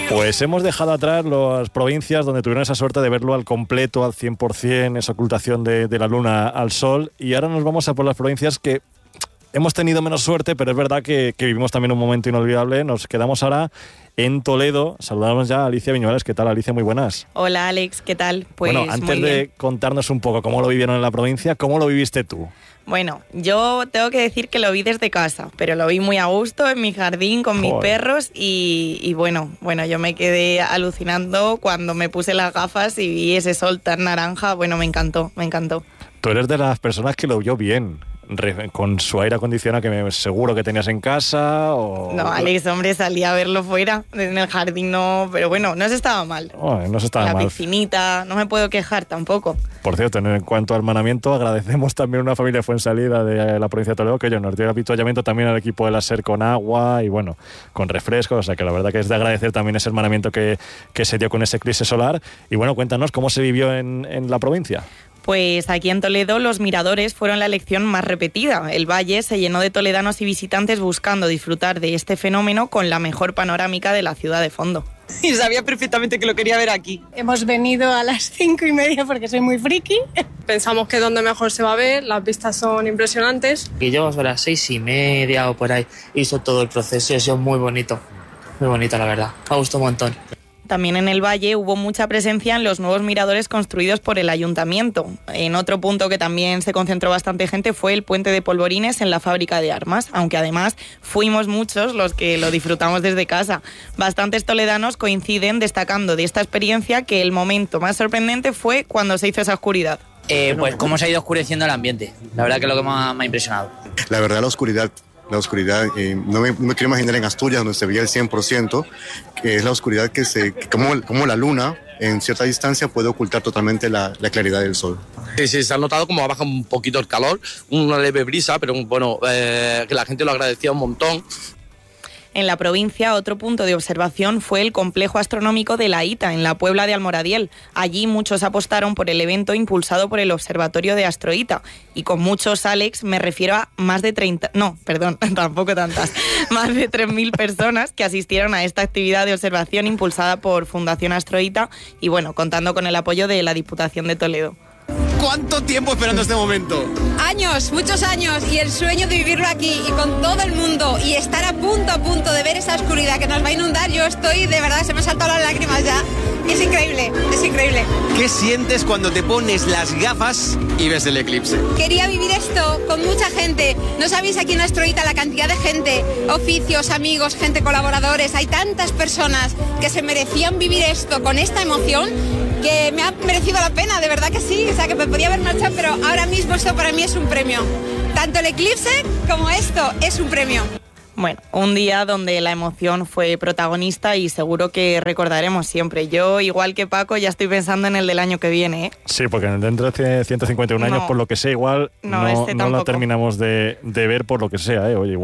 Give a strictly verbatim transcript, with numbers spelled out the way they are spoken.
Pues hemos dejado atrás las provincias donde tuvieron esa suerte de verlo al completo, al cien por ciento, esa ocultación de, de la luna al sol, y ahora nos vamos a por las provincias que hemos tenido menos suerte, pero es verdad que, que vivimos también un momento inolvidable. Nos quedamos ahora en Toledo. Saludamos ya a Alicia Viñuales. ¿Qué tal, Alicia? Muy buenas. Hola, Alex. ¿Qué tal? Pues bueno, antes muy de bien. contarnos un poco cómo lo vivieron en la provincia, ¿cómo lo viviste tú? Bueno, yo tengo que decir que lo vi desde casa, pero lo vi muy a gusto en mi jardín con mis Joder. perros y, y bueno, bueno, yo me quedé alucinando cuando me puse las gafas y vi ese sol tan naranja. Bueno, me encantó, me encantó. Tú eres de las personas que lo vio bien, re- con su aire acondicionado que me, seguro que tenías en casa o... No, Alex, hombre, salí a verlo fuera, en el jardín no, pero bueno, no se estaba mal. Oh, no se estaba La mal. piscinita, no me puedo quejar tampoco. Por cierto, en cuanto al hermanamiento, agradecemos también a una familia de Fuensalida de la provincia de Toledo que ellos nos dio habituallamiento también al equipo de la SER con agua y bueno, con refrescos, o sea que la verdad que es de agradecer también ese hermanamiento que, que se dio con ese eclipse solar. Y bueno, cuéntanos cómo se vivió en, en la provincia. Pues aquí en Toledo los miradores fueron la elección más repetida. El valle se llenó de toledanos y visitantes buscando disfrutar de este fenómeno con la mejor panorámica de la ciudad de fondo. Y sabía perfectamente que lo quería ver aquí. Hemos venido a las cinco y media porque soy muy friki. Pensamos que es donde mejor se va a ver, las vistas son impresionantes. Y llegamos a las seis y media o por ahí, hizo todo el proceso y ha sido muy bonito, muy bonito la verdad, me gustó un montón. También en el valle hubo mucha presencia en los nuevos miradores construidos por el ayuntamiento. En otro punto que también se concentró bastante gente fue el puente de Polvorines en la fábrica de armas, aunque además fuimos muchos los que lo disfrutamos desde casa. Bastantes toledanos coinciden destacando de esta experiencia que el momento más sorprendente fue cuando se hizo esa oscuridad. Eh, pues cómo se ha ido oscureciendo el ambiente, la verdad que es lo que más me ha impresionado. La verdad, la oscuridad, la oscuridad, eh, no, me, no me quiero imaginar en Asturias donde se veía el cien por ciento, que es la oscuridad que se, que como, como la luna en cierta distancia puede ocultar totalmente la, la claridad del sol. Sí, sí, se ha notado como ha bajado un poquito el calor, una leve brisa, pero bueno, eh, que la gente lo agradecía un montón. En la provincia, otro punto de observación fue el complejo astronómico de La Hita, en la Puebla de Almoradiel. Allí muchos apostaron por el evento impulsado por el Observatorio de Astroita. Y con muchos, Alex, me refiero a más de treinta... No, perdón, tampoco tantas. Más de tres mil personas que asistieron a esta actividad de observación impulsada por Fundación Astroita y, bueno, contando con el apoyo de la Diputación de Toledo. ¿Cuánto tiempo esperando este momento? Años, muchos años, y el sueño de vivirlo aquí y con todo el mundo y estar a punto, a punto de ver esa oscuridad que nos va a inundar. Yo estoy, de verdad, se me han saltado las lágrimas ya. Es increíble, es increíble. ¿Qué sientes cuando te pones las gafas y ves el eclipse? Quería vivir esto con mucha gente. No sabéis aquí en Astroita la cantidad de gente, oficios, amigos, gente, colaboradores. Hay tantas personas que se merecían vivir esto con esta emoción que me ha merecido la pena, de verdad que sí. O sea, que me podía haber marchado, pero ahora mismo esto para mí es un premio. Tanto el eclipse como esto es un premio. Bueno, un día donde la emoción fue protagonista y seguro que recordaremos siempre. Yo, igual que Paco, ya estoy pensando en el del año que viene, ¿eh? Sí, porque dentro de ciento cincuenta y uno No. años, por lo que sea, igual No, no, este no la tampoco. terminamos de, de ver por lo que sea, ¿eh? Oye, igual